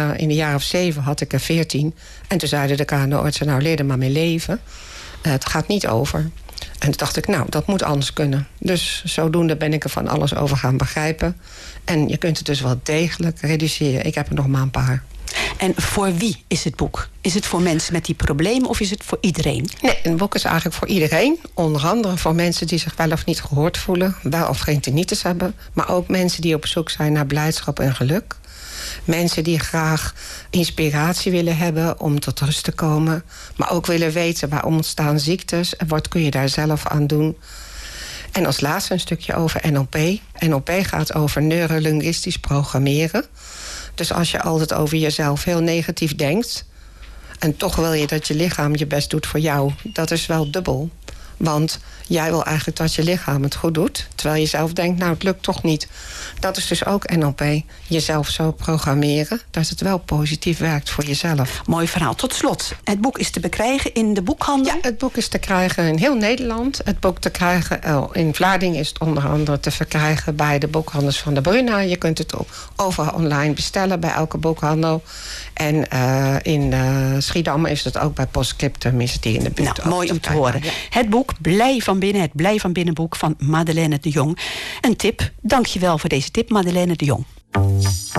in de jaar of 7 had ik er 14. En toen zeiden de KNO-artsen, nou leer er maar mee leven. Het gaat niet over. En toen dacht ik, nou, dat moet anders kunnen. Dus zodoende ben ik er van alles over gaan begrijpen. En je kunt het dus wel degelijk reduceren. Ik heb er nog maar een paar. En voor wie is het boek? Is het voor mensen met die problemen of is het voor iedereen? Nee, een boek is eigenlijk voor iedereen. Onder andere voor mensen die zich wel of niet gehoord voelen. Wel of geen tinnitus hebben. Maar ook mensen die op zoek zijn naar blijdschap en geluk. Mensen die graag inspiratie willen hebben om tot rust te komen. Maar ook willen weten waar ontstaan ziektes en wat kun je daar zelf aan doen. En als laatste een stukje over NLP. NLP gaat over neurolinguistisch programmeren. Dus als je altijd over jezelf heel negatief denkt en toch wil je dat je lichaam je best doet voor jou, dat is wel dubbel. Want jij wil eigenlijk dat je lichaam het goed doet, terwijl je zelf denkt, nou, het lukt toch niet. Dat is dus ook NLP. Jezelf zo programmeren dat het wel positief werkt voor jezelf. Mooi verhaal. Tot slot, het boek is te bekrijgen in de boekhandel? Ja, het boek is te krijgen in heel Nederland. Het boek te krijgen in Vlaardingen is het onder andere te verkrijgen bij de boekhandels van de Bruna. Je kunt het overal online bestellen bij elke boekhandel. En in Schiedam is het ook bij Postscriptum, is het hier in de buurt. Nou, mooi om te horen. Ja. Het boek Blij van Binnen, het Blij van Binnen boek van Madeleine de Jong. Een tip, dankjewel voor deze tip, Madeleine de Jong.